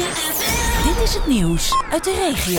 Dit is het nieuws uit de regio.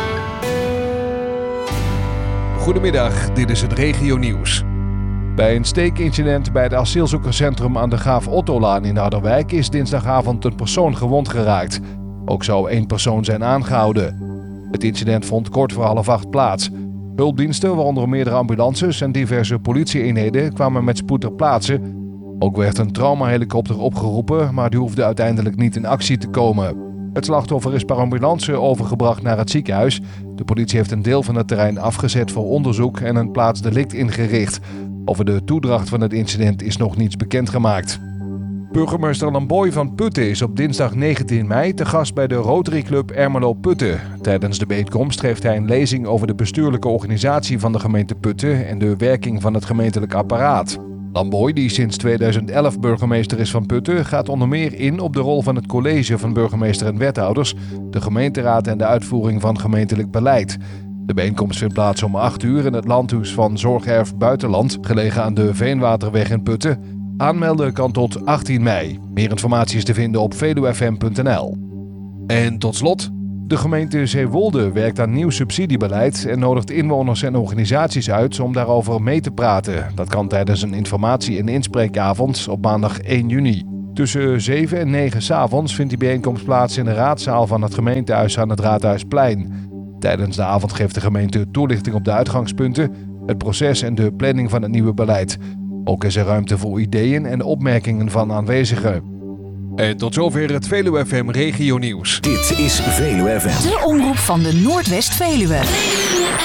Goedemiddag, dit is het regionieuws. Bij een steekincident bij het asielzoekerscentrum aan de Graaf Ottolaan in Harderwijk is dinsdagavond een persoon gewond geraakt. Ook zou 1 persoon zijn aangehouden. Het incident vond kort voor 7:30 plaats. Hulpdiensten, waaronder meerdere ambulances en diverse politieeenheden, kwamen met spoed ter plaatse. Ook werd een traumahelikopter opgeroepen, maar die hoefde uiteindelijk niet in actie te komen. Het slachtoffer is per ambulance overgebracht naar het ziekenhuis. De politie heeft een deel van het terrein afgezet voor onderzoek en een plaatsdelict ingericht. Over de toedracht van het incident is nog niets bekendgemaakt. Burgemeester Lamboy van Putten is op dinsdag 19 mei te gast bij de Rotary Club Ermelo Putten. Tijdens de bijeenkomst geeft hij een lezing over de bestuurlijke organisatie van de gemeente Putten en de werking van het gemeentelijk apparaat. Lamboy, die sinds 2011 burgemeester is van Putten, gaat onder meer in op de rol van het college van burgemeester en wethouders, de gemeenteraad en de uitvoering van gemeentelijk beleid. De bijeenkomst vindt plaats om 8:00 in het landhuis van Zorgerf Buitenland, gelegen aan de Veenwaterweg in Putten. Aanmelden kan tot 18 mei. Meer informatie is te vinden op veluwfm.nl. En tot slot, de gemeente Zeewolde werkt aan nieuw subsidiebeleid en nodigt inwoners en organisaties uit om daarover mee te praten. Dat kan tijdens een informatie- en inspreekavond op maandag 1 juni. Tussen 7 en 9 s'avonds vindt die bijeenkomst plaats in de raadzaal van het gemeentehuis aan het Raadhuisplein. Tijdens de avond geeft de gemeente toelichting op de uitgangspunten, het proces en de planning van het nieuwe beleid. Ook is er ruimte voor ideeën en opmerkingen van aanwezigen. En tot zover het Veluwe FM Regionieuws. Dit is Veluwe FM. De omroep van de Noordwest-Veluwe.